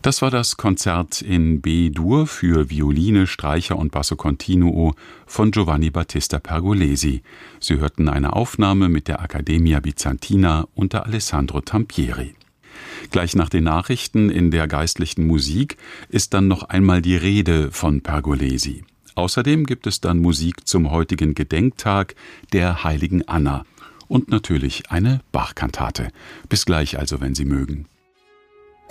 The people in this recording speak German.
Das war das Konzert in B-Dur für Violine, Streicher und Basso Continuo von Giovanni Battista Pergolesi. Sie hörten eine Aufnahme mit der Accademia Bizantina unter Alessandro Tampieri. Gleich nach den Nachrichten in der geistlichen Musik ist dann noch einmal die Rede von Pergolesi. Außerdem gibt es dann Musik zum heutigen Gedenktag der heiligen Anna und natürlich eine Bach-Kantate. Bis gleich also, wenn Sie mögen.